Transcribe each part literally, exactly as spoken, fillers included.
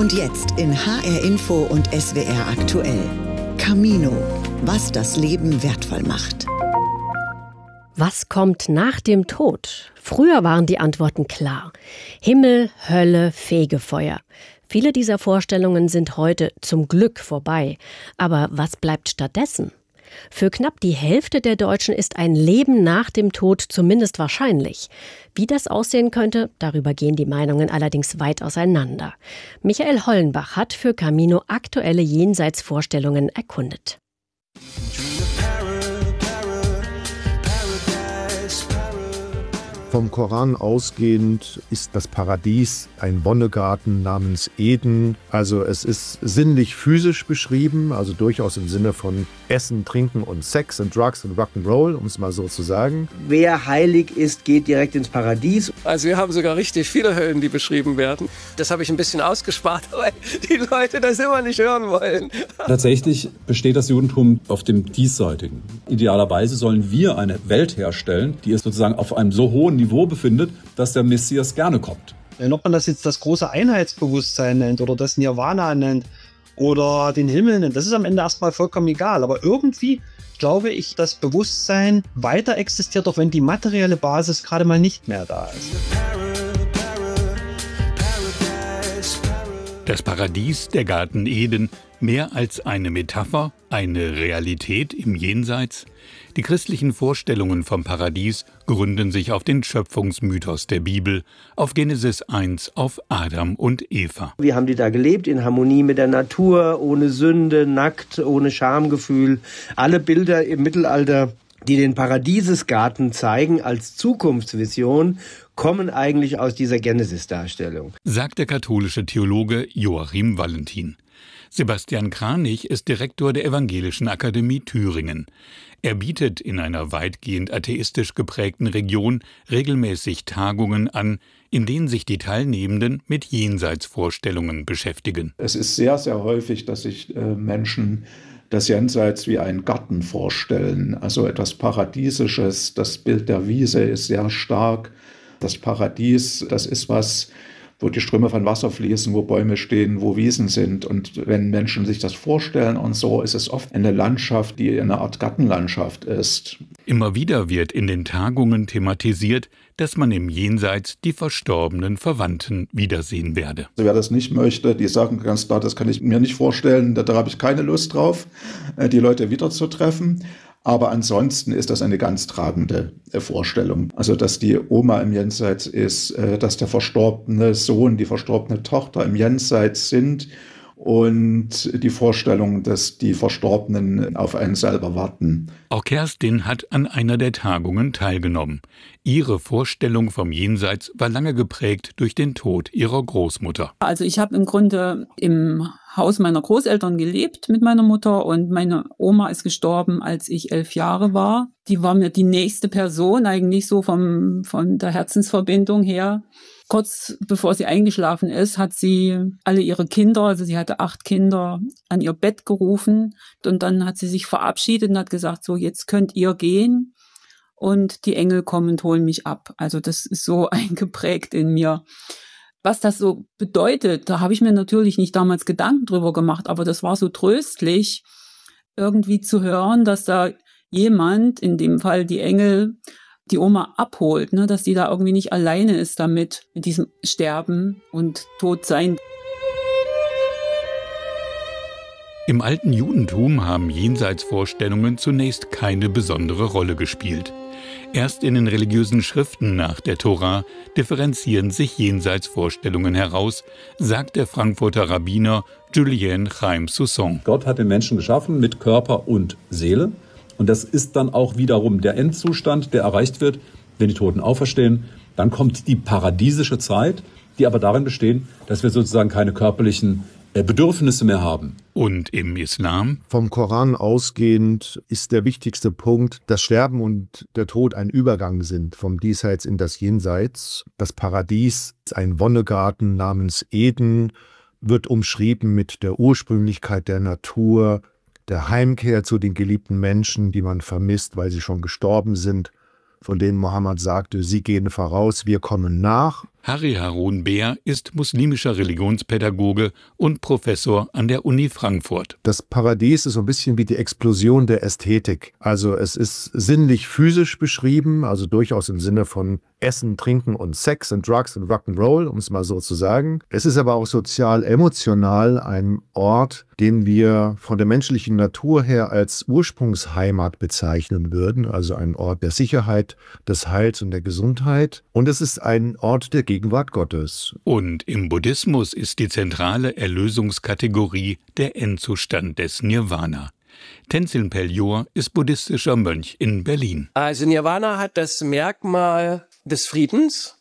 Und jetzt in H R Info und S W R aktuell. Camino, was das Leben wertvoll macht. Was kommt nach dem Tod? Früher waren die Antworten klar. Himmel, Hölle, Fegefeuer. Viele dieser Vorstellungen sind heute zum Glück vorbei. Aber was bleibt stattdessen? Für knapp die Hälfte der Deutschen ist ein Leben nach dem Tod zumindest wahrscheinlich. Wie das aussehen könnte, darüber gehen die Meinungen allerdings weit auseinander. Michael Hollenbach hat für Camino aktuelle Jenseitsvorstellungen erkundet. Vom Koran ausgehend ist das Paradies ein Wonnegarten namens Eden. Also es ist sinnlich-physisch beschrieben, also durchaus im Sinne von Essen, Trinken und Sex und Drugs und Rock'n'Roll, um es mal so zu sagen. Wer heilig ist, geht direkt ins Paradies. Also wir haben sogar richtig viele Höllen, die beschrieben werden. Das habe ich ein bisschen ausgespart, weil die Leute das immer nicht hören wollen. Tatsächlich besteht das Judentum auf dem Diesseitigen. Idealerweise sollen wir eine Welt herstellen, die es sozusagen auf einem so hohen Niveau befindet, dass der Messias gerne kommt. Wenn ob man das jetzt das große Einheitsbewusstsein nennt oder das Nirvana nennt oder den Himmel nennt, das ist am Ende erstmal vollkommen egal. Aber irgendwie glaube ich, das Bewusstsein weiter existiert, auch wenn die materielle Basis gerade mal nicht mehr da ist. Das Paradies, der Garten Eden, mehr als eine Metapher, eine Realität im Jenseits? Die christlichen Vorstellungen vom Paradies gründen sich auf den Schöpfungsmythos der Bibel, auf Genesis eins, auf Adam und Eva. Wie haben die da gelebt? In Harmonie mit der Natur, ohne Sünde, nackt, ohne Schamgefühl. Alle Bilder im Mittelalter, die den Paradiesesgarten zeigen als Zukunftsvision, kommen eigentlich aus dieser Genesis-Darstellung. Sagt der katholische Theologe Joachim Valentin. Sebastian Kranich ist Direktor der Evangelischen Akademie Thüringen. Er bietet in einer weitgehend atheistisch geprägten Region regelmäßig Tagungen an, in denen sich die Teilnehmenden mit Jenseitsvorstellungen beschäftigen. Es ist sehr, sehr häufig, dass sich äh, Menschen das Jenseits wie einen Garten vorstellen, also etwas Paradiesisches. Das Bild der Wiese ist sehr stark. Das Paradies, das ist was, wo die Ströme von Wasser fließen, wo Bäume stehen, wo Wiesen sind. Und wenn Menschen sich das vorstellen und so, ist es oft eine Landschaft, die eine Art Gartenlandschaft ist. Immer wieder wird in den Tagungen thematisiert, dass man im Jenseits die verstorbenen Verwandten wiedersehen werde. Wer das nicht möchte, die sagen ganz klar, das kann ich mir nicht vorstellen, da, da habe ich keine Lust drauf, die Leute wiederzutreffen. Aber ansonsten ist das eine ganz tragende Vorstellung. Also, dass die Oma im Jenseits ist, dass der verstorbene Sohn, die verstorbene Tochter im Jenseits sind und die Vorstellung, dass die Verstorbenen auf einen selber warten. Auch Kerstin hat an einer der Tagungen teilgenommen. Ihre Vorstellung vom Jenseits war lange geprägt durch den Tod ihrer Großmutter. Also ich habe im Grunde im Haus meiner Großeltern gelebt mit meiner Mutter und meine Oma ist gestorben, als ich elf Jahre war. Die war mir die nächste Person, eigentlich so vom, von der Herzensverbindung her. Kurz bevor sie eingeschlafen ist, hat sie alle ihre Kinder, also sie hatte acht Kinder, an ihr Bett gerufen und dann hat sie sich verabschiedet und hat gesagt, so jetzt könnt ihr gehen und die Engel kommen und holen mich ab. Also das ist so eingeprägt in mir. Was das so bedeutet, da habe ich mir natürlich nicht damals Gedanken drüber gemacht, aber das war so tröstlich, irgendwie zu hören, dass da jemand, in dem Fall die Engel, die Oma abholt, ne, dass die da irgendwie nicht alleine ist damit, mit diesem Sterben und Todsein. Im alten Judentum haben Jenseitsvorstellungen zunächst keine besondere Rolle gespielt. Erst in den religiösen Schriften nach der Tora differenzieren sich Jenseitsvorstellungen heraus, sagt der Frankfurter Rabbiner Julien Chaim Soussan. Gott hat den Menschen geschaffen mit Körper und Seele. Und das ist dann auch wiederum der Endzustand, der erreicht wird, wenn die Toten auferstehen. Dann kommt die paradiesische Zeit, die aber darin besteht, dass wir sozusagen keine körperlichen Bedürfnisse mehr haben. Und im Islam? Vom Koran ausgehend ist der wichtigste Punkt, dass Sterben und der Tod ein Übergang sind vom Diesseits in das Jenseits. Das Paradies, ein Wonnegarten namens Eden, wird umschrieben mit der Ursprünglichkeit der Natur, der Heimkehr zu den geliebten Menschen, die man vermisst, weil sie schon gestorben sind, von denen Mohammed sagte, sie gehen voraus, wir kommen nach. Harry Harun Beer ist muslimischer Religionspädagoge und Professor an der Uni Frankfurt. Das Paradies ist so ein bisschen wie die Explosion der Ästhetik. Also es ist sinnlich-physisch beschrieben, also durchaus im Sinne von Essen, Trinken und Sex und Drugs und Rock'n'Roll, um es mal so zu sagen. Es ist aber auch sozial-emotional ein Ort, den wir von der menschlichen Natur her als Ursprungsheimat bezeichnen würden, also ein Ort der Sicherheit, des Heils und der Gesundheit. Und es ist ein Ort der Gegenwart Gottes. Und im Buddhismus ist die zentrale Erlösungskategorie der Endzustand des Nirvana. Tenzin Pelyor ist buddhistischer Mönch in Berlin. Also Nirvana hat das Merkmal des Friedens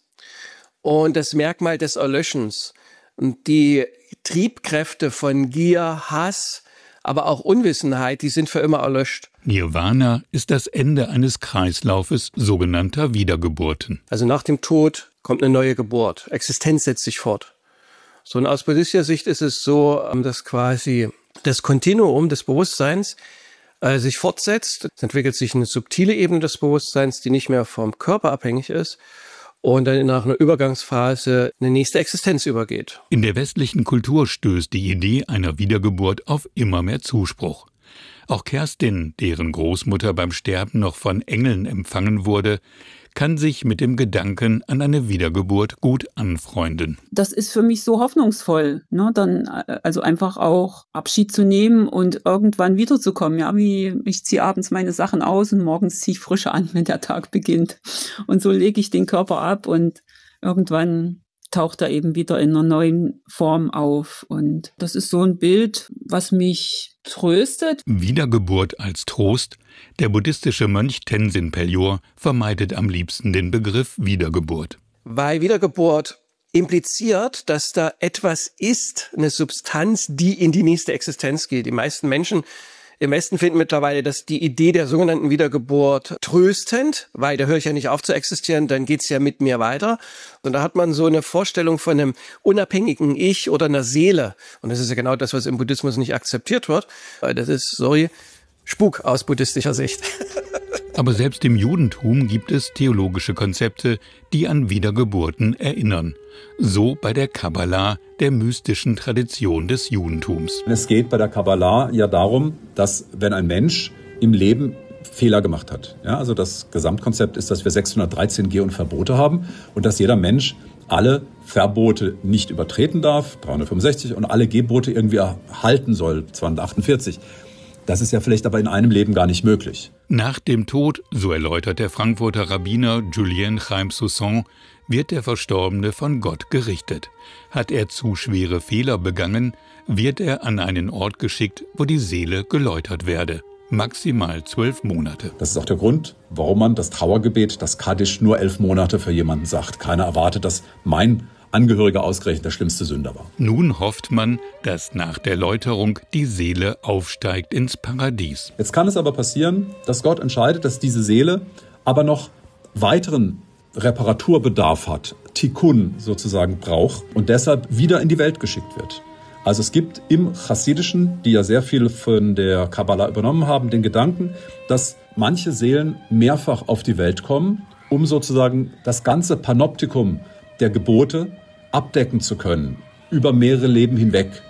und das Merkmal des Erlöschens. Und die Triebkräfte von Gier, Hass, aber auch Unwissenheit, die sind für immer erlöscht. Nirvana ist das Ende eines Kreislaufes sogenannter Wiedergeburten. Also nach dem Tod kommt eine neue Geburt. Existenz setzt sich fort. So, und aus buddhistischer Sicht ist es so, dass quasi das Kontinuum des Bewusstseins äh, sich fortsetzt. Es entwickelt sich eine subtile Ebene des Bewusstseins, die nicht mehr vom Körper abhängig ist und dann nach einer Übergangsphase eine nächste Existenz übergeht. In der westlichen Kultur stößt die Idee einer Wiedergeburt auf immer mehr Zuspruch. Auch Kerstin, deren Großmutter beim Sterben noch von Engeln empfangen wurde, kann sich mit dem Gedanken an eine Wiedergeburt gut anfreunden. Das ist für mich so hoffnungsvoll, ne? Dann also einfach auch Abschied zu nehmen und irgendwann wiederzukommen. Ja, wie ich ziehe abends meine Sachen aus und morgens ziehe ich frische an, wenn der Tag beginnt. Und so lege ich den Körper ab und irgendwann taucht er eben wieder in einer neuen Form auf. Und das ist so ein Bild, was mich tröstet. Wiedergeburt als Trost. Der buddhistische Mönch Tenzin Pelyor vermeidet am liebsten den Begriff Wiedergeburt. Weil Wiedergeburt impliziert, dass da etwas ist, eine Substanz, die in die nächste Existenz geht. Die meisten Menschen im Westen finden mittlerweile, dass die Idee der sogenannten Wiedergeburt tröstend, weil da höre ich ja nicht auf zu existieren, dann geht's ja mit mir weiter. Und da hat man so eine Vorstellung von einem unabhängigen Ich oder einer Seele. Und das ist ja genau das, was im Buddhismus nicht akzeptiert wird. Das ist, sorry, Spuk aus buddhistischer Sicht. Aber selbst im Judentum gibt es theologische Konzepte, die an Wiedergeburten erinnern. So bei der Kabbala, der mystischen Tradition des Judentums. Es geht bei der Kabbala ja darum, dass wenn ein Mensch im Leben Fehler gemacht hat, ja, also das Gesamtkonzept ist, dass wir sechshundertdreizehn Geh- und Verbote haben und dass jeder Mensch alle Verbote nicht übertreten darf, dreihundertfünfundsechzig, und alle Gebote irgendwie halten soll, zweihundertachtundvierzig. Das ist ja vielleicht aber in einem Leben gar nicht möglich. Nach dem Tod, so erläutert der Frankfurter Rabbiner Julien Chaim Soussan, wird der Verstorbene von Gott gerichtet. Hat er zu schwere Fehler begangen, wird er an einen Ort geschickt, wo die Seele geläutert werde. Maximal zwölf Monate. Das ist auch der Grund, warum man das Trauergebet, das Kaddisch, nur elf Monate für jemanden sagt. Keiner erwartet, dass mein Angehöriger ausgerechnet der schlimmste Sünder war. Nun hofft man, dass nach der Läuterung die Seele aufsteigt ins Paradies. Jetzt kann es aber passieren, dass Gott entscheidet, dass diese Seele aber noch weiteren Reparaturbedarf hat, Tikkun sozusagen braucht und deshalb wieder in die Welt geschickt wird. Also es gibt im Chassidischen, die ja sehr viel von der Kabbala übernommen haben, den Gedanken, dass manche Seelen mehrfach auf die Welt kommen, um sozusagen das ganze Panoptikum der Gebote abdecken zu können, über mehrere Leben hinweg.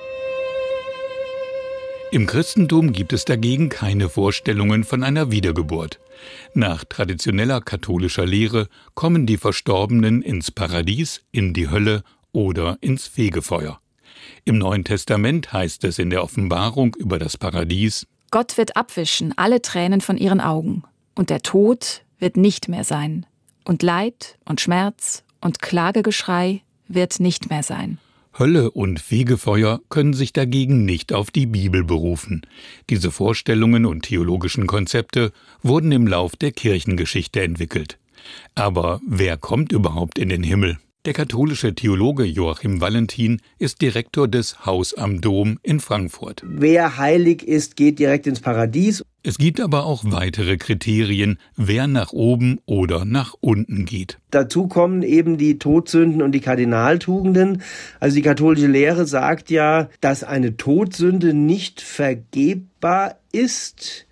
Im Christentum gibt es dagegen keine Vorstellungen von einer Wiedergeburt. Nach traditioneller katholischer Lehre kommen die Verstorbenen ins Paradies, in die Hölle oder ins Fegefeuer. Im Neuen Testament heißt es in der Offenbarung über das Paradies: Gott wird abwischen alle Tränen von ihren Augen, und der Tod wird nicht mehr sein, und Leid und Schmerz und Klagegeschrei wird nicht mehr sein. Hölle und Fegefeuer können sich dagegen nicht auf die Bibel berufen. Diese Vorstellungen und theologischen Konzepte wurden im Lauf der Kirchengeschichte entwickelt. Aber wer kommt überhaupt in den Himmel? Der katholische Theologe Joachim Valentin ist Direktor des Haus am Dom in Frankfurt. Wer heilig ist, geht direkt ins Paradies. Es gibt aber auch weitere Kriterien, wer nach oben oder nach unten geht. Dazu kommen eben die Todsünden und die Kardinaltugenden. Also die katholische Lehre sagt ja, dass eine Todsünde nicht vergebbar ist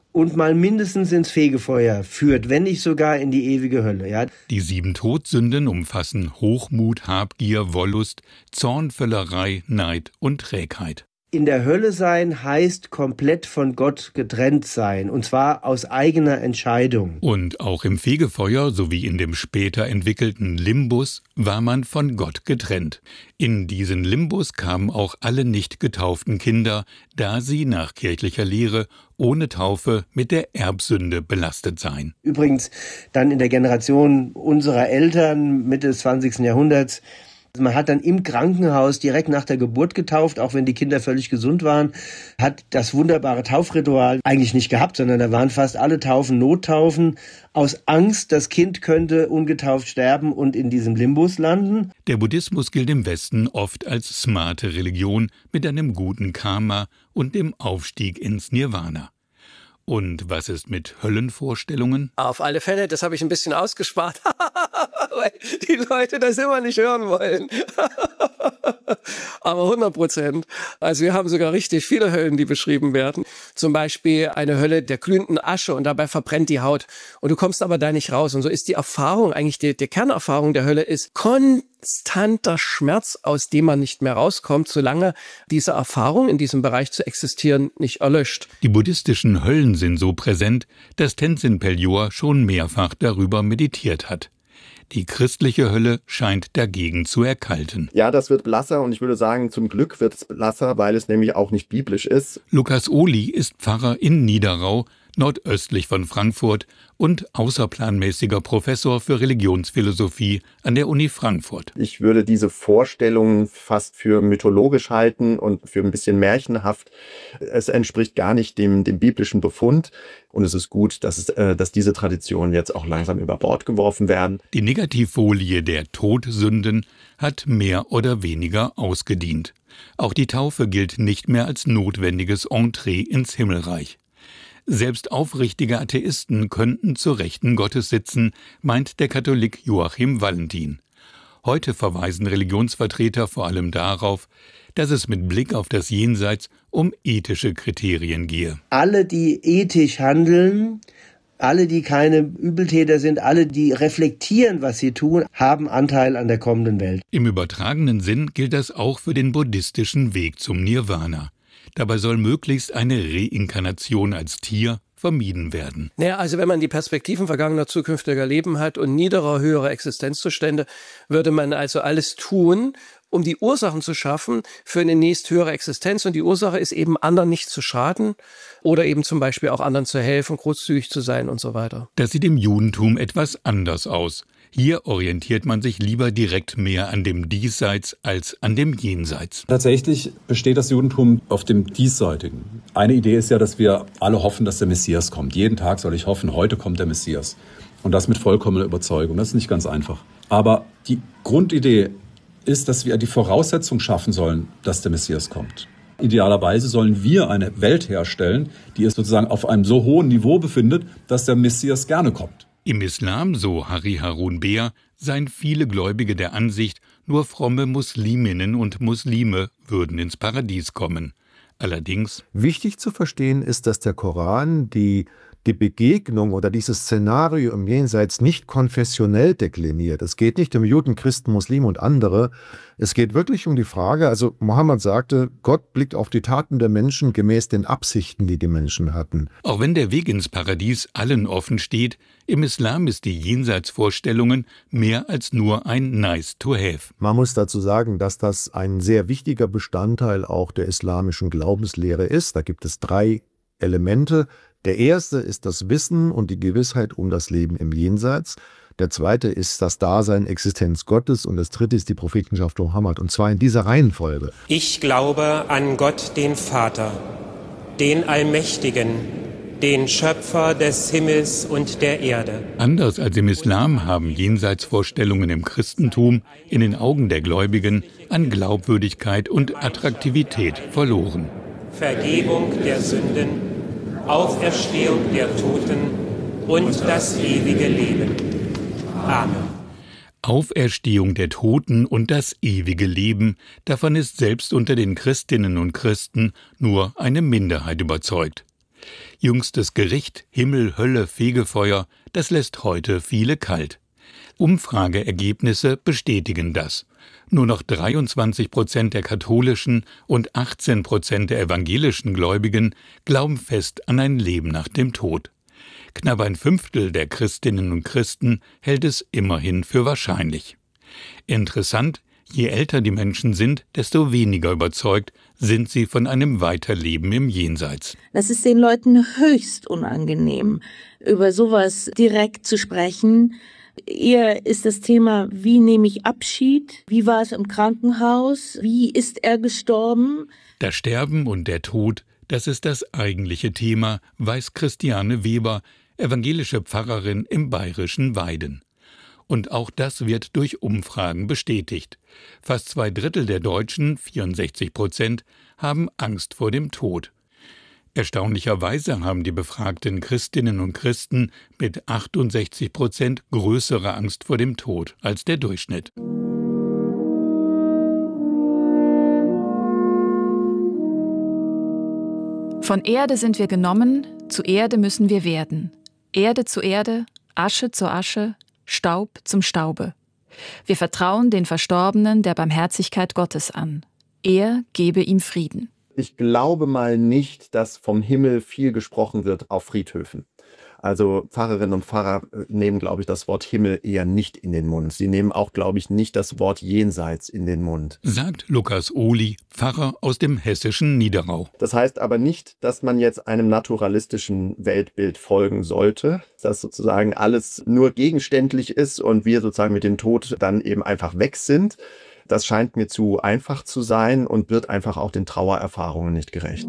und mal mindestens ins Fegefeuer führt, wenn nicht sogar in die ewige Hölle. Ja. Die sieben Todsünden umfassen Hochmut, Habgier, Wollust, Zorn, Völlerei, Neid und Trägheit. In der Hölle sein heißt komplett von Gott getrennt sein, und zwar aus eigener Entscheidung. Und auch im Fegefeuer sowie in dem später entwickelten Limbus war man von Gott getrennt. In diesen Limbus kamen auch alle nicht getauften Kinder, da sie nach kirchlicher Lehre ohne Taufe mit der Erbsünde belastet seien. Übrigens dann in der Generation unserer Eltern Mitte des zwanzigsten Jahrhunderts, man hat dann im Krankenhaus direkt nach der Geburt getauft, auch wenn die Kinder völlig gesund waren, hat das wunderbare Taufritual eigentlich nicht gehabt, sondern da waren fast alle Taufen Nottaufen, aus Angst, das Kind könnte ungetauft sterben und in diesem Limbus landen. Der Buddhismus gilt im Westen oft als smarte Religion mit einem guten Karma und dem Aufstieg ins Nirvana. Und was ist mit Höllenvorstellungen? Auf alle Fälle, das habe ich ein bisschen ausgespart, weil die Leute das immer nicht hören wollen. Aber hundert Prozent. Also wir haben sogar richtig viele Höllen, die beschrieben werden. Zum Beispiel eine Hölle der glühenden Asche und dabei verbrennt die Haut. Und du kommst aber da nicht raus. Und so ist die Erfahrung, eigentlich die, die Kernerfahrung der Hölle ist konstanter Schmerz, aus dem man nicht mehr rauskommt, solange diese Erfahrung in diesem Bereich zu existieren nicht erlöscht. Die buddhistischen Höllen sind so präsent, dass Tenzin Pelyor schon mehrfach darüber meditiert hat. Die christliche Hölle scheint dagegen zu erkalten. Ja, das wird blasser und ich würde sagen, zum Glück wird es blasser, weil es nämlich auch nicht biblisch ist. Lukas Ohly ist Pfarrer in Niederau, nordöstlich von Frankfurt und außerplanmäßiger Professor für Religionsphilosophie an der Uni Frankfurt. Ich würde diese Vorstellungen fast für mythologisch halten und für ein bisschen märchenhaft. Es entspricht gar nicht dem, dem biblischen Befund. Und es ist gut, dass, es, äh, dass diese Traditionen jetzt auch langsam über Bord geworfen werden. Die Negativfolie der Todsünden hat mehr oder weniger ausgedient. Auch die Taufe gilt nicht mehr als notwendiges Entree ins Himmelreich. Selbst aufrichtige Atheisten könnten zu Rechten Gottes sitzen, meint der Katholik Joachim Valentin. Heute verweisen Religionsvertreter vor allem darauf, dass es mit Blick auf das Jenseits um ethische Kriterien gehe. Alle, die ethisch handeln, alle, die keine Übeltäter sind, alle, die reflektieren, was sie tun, haben Anteil an der kommenden Welt. Im übertragenen Sinn gilt das auch für den buddhistischen Weg zum Nirvana. Dabei soll möglichst eine Reinkarnation als Tier vermieden werden. Naja, also wenn man die Perspektiven vergangener, zukünftiger Leben hat und niederer, höherer Existenzzustände, würde man also alles tun, um die Ursachen zu schaffen für eine nächst höhere Existenz. Und die Ursache ist eben, anderen nicht zu schaden oder eben zum Beispiel auch anderen zu helfen, großzügig zu sein und so weiter. Das sieht im Judentum etwas anders aus. Hier orientiert man sich lieber direkt mehr an dem Diesseits als an dem Jenseits. Tatsächlich besteht das Judentum auf dem Diesseitigen. Eine Idee ist ja, dass wir alle hoffen, dass der Messias kommt. Jeden Tag soll ich hoffen, heute kommt der Messias. Und das mit vollkommener Überzeugung. Das ist nicht ganz einfach. Aber die Grundidee ist, dass wir die Voraussetzung schaffen sollen, dass der Messias kommt. Idealerweise sollen wir eine Welt herstellen, die es sozusagen auf einem so hohen Niveau befindet, dass der Messias gerne kommt. Im Islam, so Hari Harun Beer, seien viele Gläubige der Ansicht, nur fromme Musliminnen und Muslime würden ins Paradies kommen. Allerdings wichtig zu verstehen ist, dass der Koran die die Begegnung oder dieses Szenario im Jenseits nicht konfessionell dekliniert. Es geht nicht um Juden, Christen, Muslime und andere. Es geht wirklich um die Frage, also Mohammed sagte, Gott blickt auf die Taten der Menschen gemäß den Absichten, die die Menschen hatten. Auch wenn der Weg ins Paradies allen offen steht, im Islam ist die Jenseitsvorstellungen mehr als nur ein nice to have. Man muss dazu sagen, dass das ein sehr wichtiger Bestandteil auch der islamischen Glaubenslehre ist. Da gibt es drei Elemente. Der erste ist das Wissen und die Gewissheit um das Leben im Jenseits. Der zweite ist das Dasein, Existenz Gottes und das dritte ist die Prophetenschaft Mohammed. Und zwar in dieser Reihenfolge. Ich glaube an Gott, den Vater, den Allmächtigen, den Schöpfer des Himmels und der Erde. Anders als im Islam haben Jenseitsvorstellungen im Christentum in den Augen der Gläubigen an Glaubwürdigkeit und Attraktivität verloren. Vergebung der Sünden, Auferstehung der Toten und das ewige Leben. Amen. Auferstehung der Toten und das ewige Leben, davon ist selbst unter den Christinnen und Christen nur eine Minderheit überzeugt. Jüngstes Gericht, Himmel, Hölle, Fegefeuer, das lässt heute viele kalt. Umfrageergebnisse bestätigen das. Nur noch dreiundzwanzig Prozent der katholischen und achtzehn Prozent der evangelischen Gläubigen glauben fest an ein Leben nach dem Tod. Knapp ein Fünftel der Christinnen und Christen hält es immerhin für wahrscheinlich. Interessant, je älter die Menschen sind, desto weniger überzeugt sind sie von einem Weiterleben im Jenseits. Das ist den Leuten höchst unangenehm, über sowas direkt zu sprechen. Eher ist das Thema, wie nehme ich Abschied? Wie war es im Krankenhaus? Wie ist er gestorben? Das Sterben und der Tod, das ist das eigentliche Thema, weiß Christiane Weber, evangelische Pfarrerin im bayerischen Weiden. Und auch das wird durch Umfragen bestätigt. Fast zwei Drittel der Deutschen, vierundsechzig Prozent, haben Angst vor dem Tod. Erstaunlicherweise haben die befragten Christinnen und Christen mit achtundsechzig Prozent größere Angst vor dem Tod als der Durchschnitt. Von Erde sind wir genommen, zu Erde müssen wir werden. Erde zu Erde, Asche zur Asche, Staub zum Staube. Wir vertrauen den Verstorbenen der Barmherzigkeit Gottes an. Er gebe ihm Frieden. Ich glaube mal nicht, dass vom Himmel viel gesprochen wird auf Friedhöfen. Also Pfarrerinnen und Pfarrer nehmen, glaube ich, das Wort Himmel eher nicht in den Mund. Sie nehmen auch, glaube ich, nicht das Wort Jenseits in den Mund. Sagt Lukas Ohly, Pfarrer aus dem hessischen Niederau. Das heißt aber nicht, dass man jetzt einem naturalistischen Weltbild folgen sollte, dass sozusagen alles nur gegenständlich ist und wir sozusagen mit dem Tod dann eben einfach weg sind. Das scheint mir zu einfach zu sein und wird einfach auch den Trauererfahrungen nicht gerecht.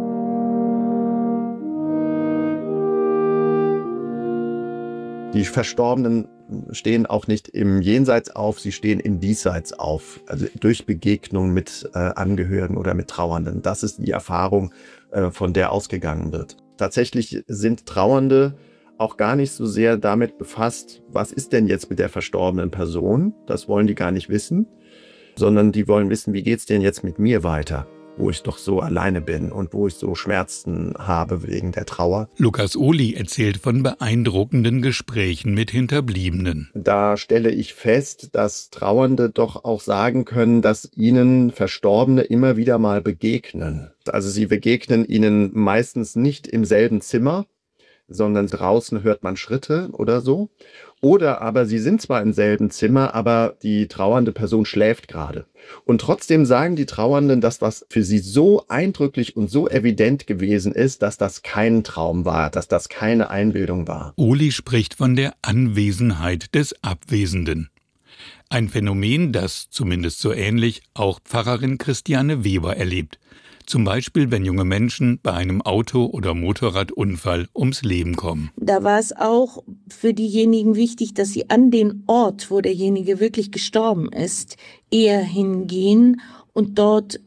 Die Verstorbenen stehen auch nicht im Jenseits auf, sie stehen im Diesseits auf, also durch Begegnung mit äh, Angehörigen oder mit Trauernden. Das ist die Erfahrung, äh, von der ausgegangen wird. Tatsächlich sind Trauernde auch gar nicht so sehr damit befasst, was ist denn jetzt mit der verstorbenen Person? Das wollen die gar nicht wissen, sondern die wollen wissen, wie geht's denn jetzt mit mir weiter, wo ich doch so alleine bin und wo ich so Schmerzen habe wegen der Trauer. Lukas Ohly erzählt von beeindruckenden Gesprächen mit Hinterbliebenen. Da stelle ich fest, dass Trauernde doch auch sagen können, dass ihnen Verstorbene immer wieder mal begegnen. Also sie begegnen ihnen meistens nicht im selben Zimmer, sondern draußen hört man Schritte oder so. Oder aber sie sind zwar im selben Zimmer, aber die trauernde Person schläft gerade. Und trotzdem sagen die Trauernden, dass was für sie so eindrücklich und so evident gewesen ist, dass das kein Traum war, dass das keine Einbildung war. Ohly spricht von der Anwesenheit des Abwesenden. Ein Phänomen, das, zumindest so ähnlich, auch Pfarrerin Christiane Weber erlebt. Zum Beispiel, wenn junge Menschen bei einem Auto- oder Motorradunfall ums Leben kommen. Da war es auch für diejenigen wichtig, dass sie an den Ort, wo derjenige wirklich gestorben ist, eher hingehen und dort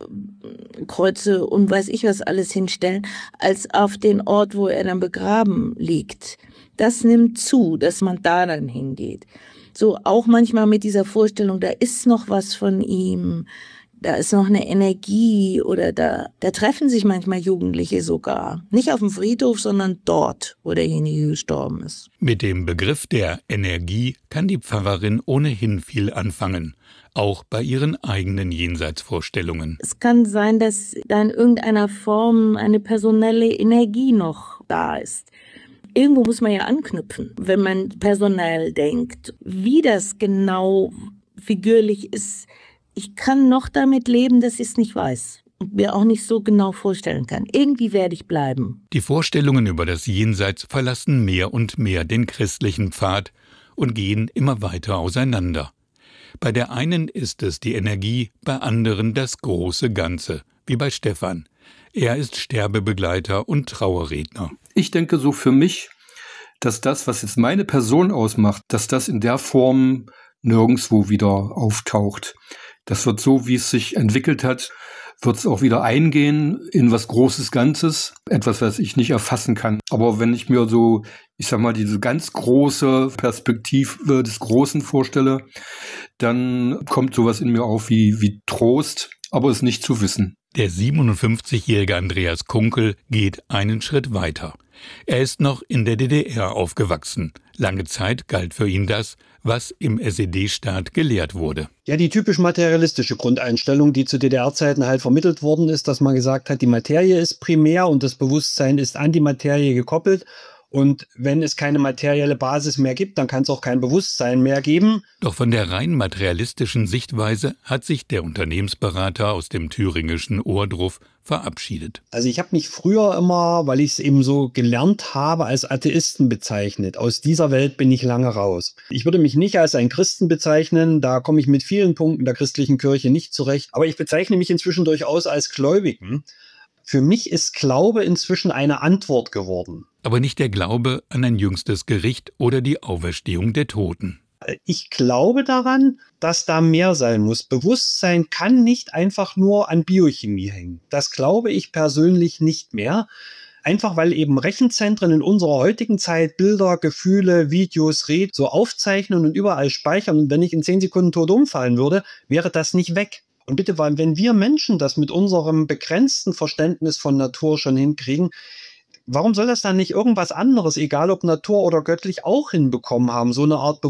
Kreuze und weiß ich was alles hinstellen, als auf den Ort, wo er dann begraben liegt. Das nimmt zu, dass man da dann hingeht. So auch manchmal mit dieser Vorstellung, da ist noch was von ihm. Da ist noch eine Energie oder da, da treffen sich manchmal Jugendliche sogar. Nicht auf dem Friedhof, sondern dort, wo derjenige gestorben ist. Mit dem Begriff der Energie kann die Pfarrerin ohnehin viel anfangen, auch bei ihren eigenen Jenseitsvorstellungen. Es kann sein, dass da in irgendeiner Form eine personelle Energie noch da ist. Irgendwo muss man ja anknüpfen, wenn man personell denkt. Wie das genau figürlich ist, ich kann noch damit leben, dass ich es nicht weiß und mir auch nicht so genau vorstellen kann. Irgendwie werde ich bleiben. Die Vorstellungen über das Jenseits verlassen mehr und mehr den christlichen Pfad und gehen immer weiter auseinander. Bei der einen ist es die Energie, bei anderen das große Ganze, wie bei Stefan. Er ist Sterbebegleiter und Trauerredner. Ich denke so für mich, dass das, was jetzt meine Person ausmacht, dass das in der Form nirgendwo wieder auftaucht. Das wird so, wie es sich entwickelt hat, wird es auch wieder eingehen in was Großes Ganzes, etwas, was ich nicht erfassen kann. Aber wenn ich mir so, ich sag mal, diese ganz große Perspektive des Großen vorstelle, dann kommt sowas in mir auf wie, wie Trost, aber es nicht zu wissen. Der siebenundfünfzigjährige Andreas Kunkel geht einen Schritt weiter. Er ist noch in der D D R aufgewachsen. Lange Zeit galt für ihn das, was im S E D-Staat gelehrt wurde. Ja, die typisch materialistische Grundeinstellung, die zu D D R-Zeiten halt vermittelt worden ist, dass man gesagt hat, die Materie ist primär und das Bewusstsein ist an die Materie gekoppelt. Und wenn es keine materielle Basis mehr gibt, dann kann es auch kein Bewusstsein mehr geben. Doch von der rein materialistischen Sichtweise hat sich der Unternehmensberater aus dem thüringischen Ohrdruf verabschiedet. Also ich habe mich früher immer, weil ich es eben so gelernt habe, als Atheisten bezeichnet. Aus dieser Welt bin ich lange raus. Ich würde mich nicht als ein Christen bezeichnen, da komme ich mit vielen Punkten der christlichen Kirche nicht zurecht. Aber ich bezeichne mich inzwischen durchaus als Gläubigen. Für mich ist Glaube inzwischen eine Antwort geworden. Aber nicht der Glaube an ein jüngstes Gericht oder die Auferstehung der Toten. Ich glaube daran, dass da mehr sein muss. Bewusstsein kann nicht einfach nur an Biochemie hängen. Das glaube ich persönlich nicht mehr. Einfach weil eben Rechenzentren in unserer heutigen Zeit Bilder, Gefühle, Videos, Reden so aufzeichnen und überall speichern. Und wenn ich in zehn Sekunden tot umfallen würde, wäre das nicht weg. Und bitte, weil wenn wir Menschen das mit unserem begrenzten Verständnis von Natur schon hinkriegen, warum soll das dann nicht irgendwas anderes, egal ob Natur oder göttlich, auch hinbekommen haben, so eine Art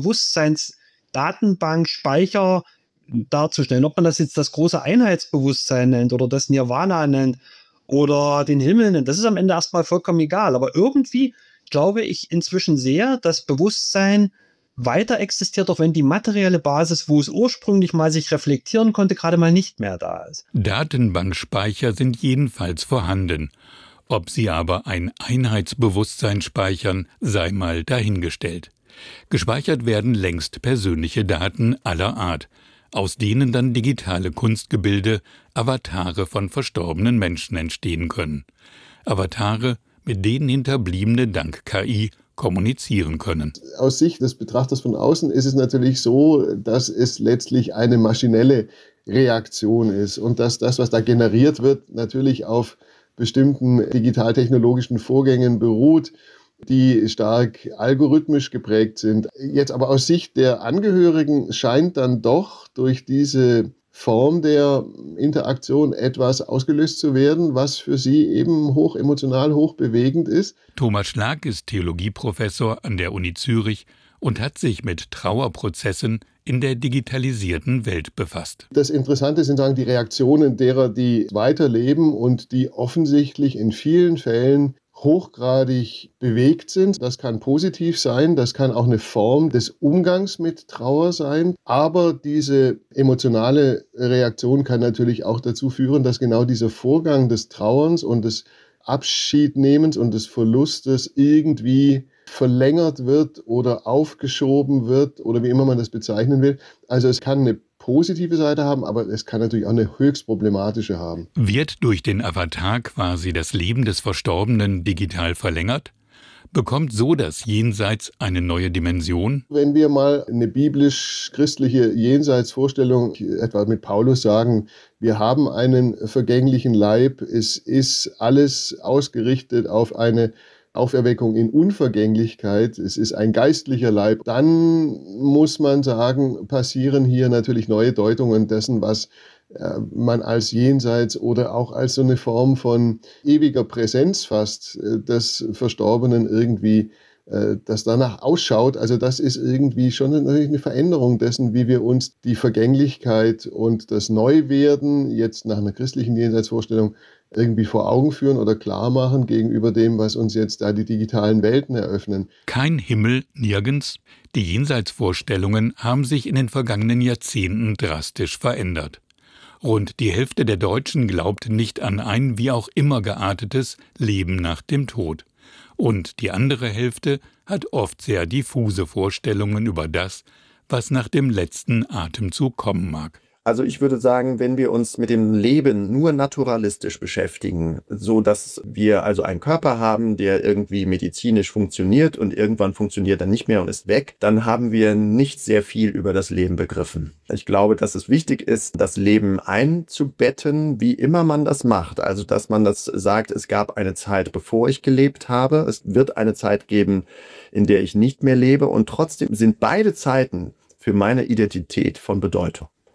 Bewusstseinsdatenbank, Speicher darzustellen? Ob man das jetzt das große Einheitsbewusstsein nennt oder das Nirvana nennt oder den Himmel nennt, das ist am Ende erstmal vollkommen egal. Aber irgendwie glaube ich inzwischen sehr, dass Bewusstsein weiter existiert, auch wenn die materielle Basis, wo es ursprünglich mal sich reflektieren konnte, gerade mal nicht mehr da ist. Datenbankspeicher sind jedenfalls vorhanden. Ob sie aber ein Einheitsbewusstsein speichern, sei mal dahingestellt. Gespeichert werden längst persönliche Daten aller Art, aus denen dann digitale Kunstgebilde, Avatare von verstorbenen Menschen entstehen können. Avatare, mit denen Hinterbliebene dank K I kommunizieren können. Aus Sicht des Betrachters von außen ist es natürlich so, dass es letztlich eine maschinelle Reaktion ist und dass das, was da generiert wird, natürlich auf bestimmten digitaltechnologischen Vorgängen beruht, die stark algorithmisch geprägt sind. Jetzt aber aus Sicht der Angehörigen scheint dann doch durch diese Form der Interaktion etwas ausgelöst zu werden, was für sie eben hoch emotional, hoch bewegend ist. Thomas Schlag ist Theologieprofessor an der Uni Zürich und hat sich mit Trauerprozessen in der digitalisierten Welt befasst. Das Interessante sind sagen, die Reaktionen derer, die weiterleben und die offensichtlich in vielen Fällen hochgradig bewegt sind. Das kann positiv sein, das kann auch eine Form des Umgangs mit Trauer sein. Aber diese emotionale Reaktion kann natürlich auch dazu führen, dass genau dieser Vorgang des Trauerns und des Abschiednehmens und des Verlustes irgendwie verlängert wird oder aufgeschoben wird oder wie immer man das bezeichnen will. Also es kann eine positive Seite haben, aber es kann natürlich auch eine höchst problematische haben. Wird durch den Avatar quasi das Leben des Verstorbenen digital verlängert? Bekommt so das Jenseits eine neue Dimension? Wenn wir mal eine biblisch-christliche Jenseitsvorstellung etwa mit Paulus sagen, wir haben einen vergänglichen Leib, es ist alles ausgerichtet auf eine Auferweckung in Unvergänglichkeit, es ist ein geistlicher Leib, dann muss man sagen, passieren hier natürlich neue Deutungen dessen, was äh, man als Jenseits oder auch als so eine Form von ewiger Präsenz fast äh, des Verstorbenen irgendwie, äh, das danach ausschaut. Also das ist irgendwie schon natürlich eine Veränderung dessen, wie wir uns die Vergänglichkeit und das Neuwerden jetzt nach einer christlichen Jenseitsvorstellung irgendwie vor Augen führen oder klar machen gegenüber dem, was uns jetzt da die digitalen Welten eröffnen. Kein Himmel, nirgends. Die Jenseitsvorstellungen haben sich in den vergangenen Jahrzehnten drastisch verändert. Rund die Hälfte der Deutschen glaubt nicht an ein wie auch immer geartetes Leben nach dem Tod. Und die andere Hälfte hat oft sehr diffuse Vorstellungen über das, was nach dem letzten Atemzug kommen mag. Also ich würde sagen, wenn wir uns mit dem Leben nur naturalistisch beschäftigen, so dass wir also einen Körper haben, der irgendwie medizinisch funktioniert und irgendwann funktioniert er nicht mehr und ist weg, dann haben wir nicht sehr viel über das Leben begriffen. Ich glaube, dass es wichtig ist, das Leben einzubetten, wie immer man das macht. Also dass man das sagt, es gab eine Zeit, bevor ich gelebt habe, es wird eine Zeit geben, in der ich nicht mehr lebe und trotzdem sind beide Zeiten für meine Identität von Bedeutung.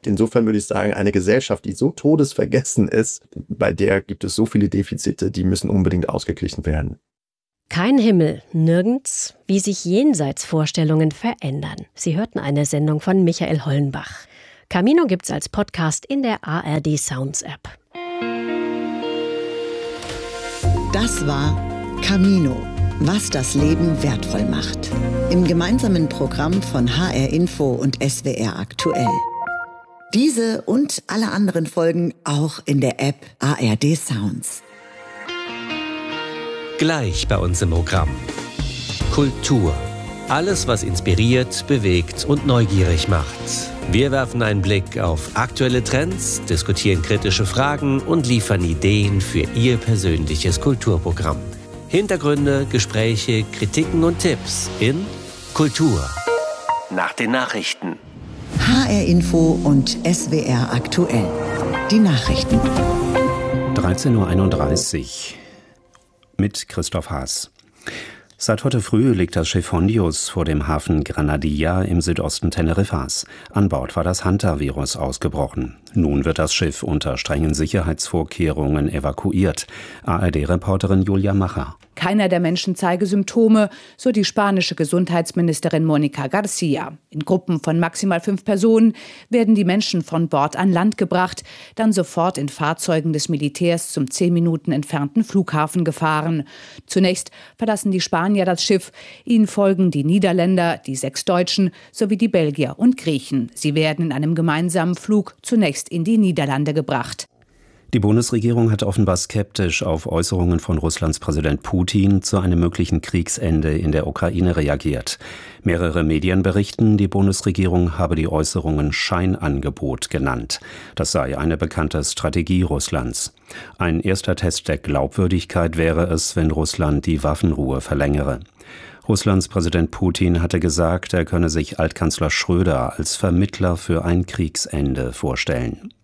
Insofern würde ich sagen, eine Gesellschaft, die so todesvergessen ist, bei der gibt es so viele Defizite, die müssen unbedingt ausgeglichen werden. Kein Himmel, nirgends, wie sich Jenseitsvorstellungen verändern. Sie hörten eine Sendung von Michael Hollenbach. Camino gibt's als Podcast in der A R D Sounds App. Das war Camino, was das Leben wertvoll macht. Im gemeinsamen Programm von H R Info und S W R aktuell. Diese und alle anderen Folgen auch in der App A R D Sounds. Gleich bei uns im Programm. Kultur. Alles, was inspiriert, bewegt und neugierig macht. Wir werfen einen Blick auf aktuelle Trends, diskutieren kritische Fragen und liefern Ideen für Ihr persönliches Kulturprogramm. Hintergründe, Gespräche, Kritiken und Tipps in Kultur. Nach den Nachrichten. H R Info und S W R aktuell. Die Nachrichten. dreizehn Uhr einunddreißig mit Christoph Haas. Seit heute früh liegt das Schiff Hondius vor dem Hafen Granadilla im Südosten Teneriffas. An Bord war das Hantavirus ausgebrochen. Nun wird das Schiff unter strengen Sicherheitsvorkehrungen evakuiert. A R D-Reporterin Julia Macher. Keiner der Menschen zeige Symptome, so die spanische Gesundheitsministerin Mónica García. In Gruppen von maximal fünf Personen werden die Menschen von Bord an Land gebracht, dann sofort in Fahrzeugen des Militärs zum zehn Minuten entfernten Flughafen gefahren. Zunächst verlassen die Spanier das Schiff, ihnen folgen die Niederländer, die sechs Deutschen sowie die Belgier und Griechen. Sie werden in einem gemeinsamen Flug zunächst in die Niederlande gebracht. Die Bundesregierung hat offenbar skeptisch auf Äußerungen von Russlands Präsident Putin zu einem möglichen Kriegsende in der Ukraine reagiert. Mehrere Medien berichten, die Bundesregierung habe die Äußerungen Scheinangebot genannt. Das sei eine bekannte Strategie Russlands. Ein erster Test der Glaubwürdigkeit wäre es, wenn Russland die Waffenruhe verlängere. Russlands Präsident Putin hatte gesagt, er könne sich Altkanzler Schröder als Vermittler für ein Kriegsende vorstellen.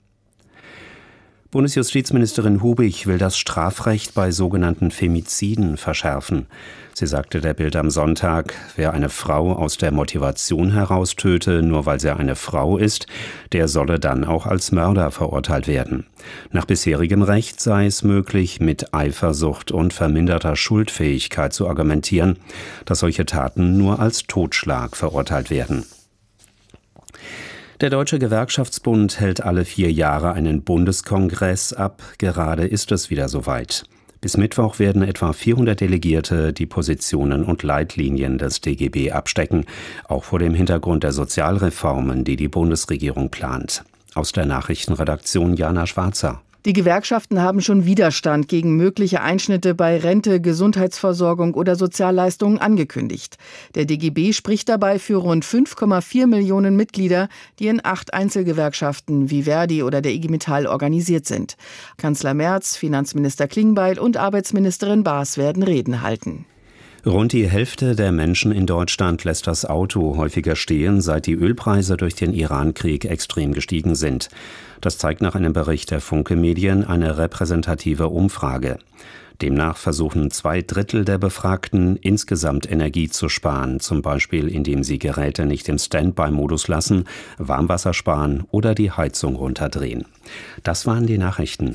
Bundesjustizministerin Hubig will das Strafrecht bei sogenannten Femiziden verschärfen. Sie sagte der Bild am Sonntag, wer eine Frau aus der Motivation heraus töte, nur weil sie eine Frau ist, der solle dann auch als Mörder verurteilt werden. Nach bisherigem Recht sei es möglich, mit Eifersucht und verminderter Schuldfähigkeit zu argumentieren, dass solche Taten nur als Totschlag verurteilt werden. Der Deutsche Gewerkschaftsbund hält alle vier Jahre einen Bundeskongress ab. Gerade ist es wieder soweit. Bis Mittwoch werden etwa vierhundert Delegierte die Positionen und Leitlinien des D G B abstecken, auch vor dem Hintergrund der Sozialreformen, die die Bundesregierung plant. Aus der Nachrichtenredaktion Jana Schwarzer. Die Gewerkschaften haben schon Widerstand gegen mögliche Einschnitte bei Rente, Gesundheitsversorgung oder Sozialleistungen angekündigt. Der D G B spricht dabei für rund fünf Komma vier Millionen Mitglieder, die in acht Einzelgewerkschaften wie Verdi oder der I G Metall organisiert sind. Kanzler Merz, Finanzminister Klingbeil und Arbeitsministerin Baas werden Reden halten. Rund die Hälfte der Menschen in Deutschland lässt das Auto häufiger stehen, seit die Ölpreise durch den Iran-Krieg extrem gestiegen sind. Das zeigt nach einem Bericht der Funke-Medien eine repräsentative Umfrage. Demnach versuchen zwei Drittel der Befragten, insgesamt Energie zu sparen, zum Beispiel indem sie Geräte nicht im Standby-Modus lassen, Warmwasser sparen oder die Heizung runterdrehen. Das waren die Nachrichten.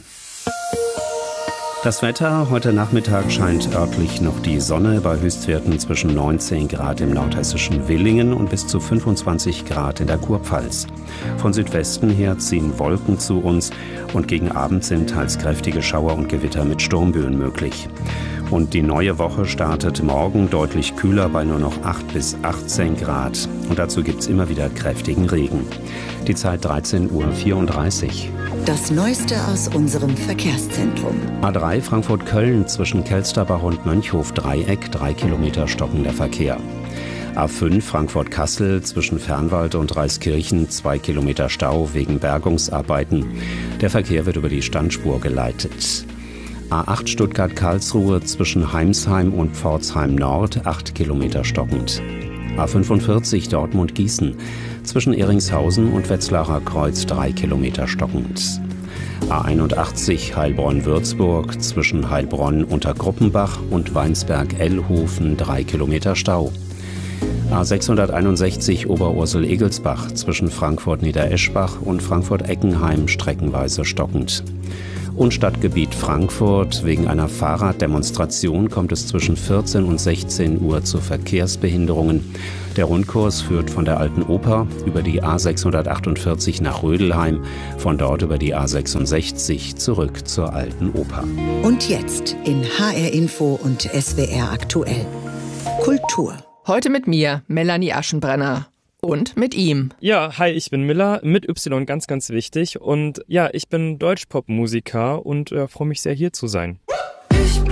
Das Wetter: Heute Nachmittag scheint örtlich noch die Sonne bei Höchstwerten zwischen neunzehn Grad im nordhessischen Villingen und bis zu fünfundzwanzig Grad in der Kurpfalz. Von Südwesten her ziehen Wolken zu uns und gegen Abend sind teils kräftige Schauer und Gewitter mit Sturmböen möglich. Und die neue Woche startet morgen deutlich kühler bei nur noch acht bis achtzehn Grad. Und dazu gibt's immer wieder kräftigen Regen. Die Zeit dreizehn Uhr vierunddreißig. Das Neueste aus unserem Verkehrszentrum. A drei Frankfurt-Köln zwischen Kelsterbach und Mönchhof-Dreieck, drei Kilometer stockender Verkehr. A fünf Frankfurt-Kassel zwischen Fernwald und Reiskirchen, zwei Kilometer Stau wegen Bergungsarbeiten. Der Verkehr wird über die Standspur geleitet. A acht Stuttgart-Karlsruhe zwischen Heimsheim und Pforzheim Nord, acht Kilometer stockend. A fünfundvierzig Dortmund-Gießen zwischen Eringshausen und Wetzlarer Kreuz, drei Kilometer stockend. A einundachtzig Heilbronn-Würzburg zwischen Heilbronn unter Gruppenbach und Weinsberg-Ellhofen, drei Kilometer Stau. A sechshunderteinundsechzig Oberursel-Egelsbach zwischen Frankfurt-Niedereschbach und Frankfurt-Eckenheim streckenweise stockend. Und Stadtgebiet Frankfurt. Wegen einer Fahrraddemonstration kommt es zwischen vierzehn und sechzehn Uhr zu Verkehrsbehinderungen. Der Rundkurs führt von der Alten Oper über die A sechshundertachtundvierzig nach Rödelheim, von dort über die A sechsundsechzig zurück zur Alten Oper. Und jetzt in H R Info und S W R aktuell. Kultur. Heute mit mir, Melanie Aschenbrenner. Und mit ihm. Ja, hi, ich bin Miller, mit Y, ganz, ganz wichtig. Und ja, ich bin Deutschpop-Musiker und äh, freue mich sehr, hier zu sein. Ich bin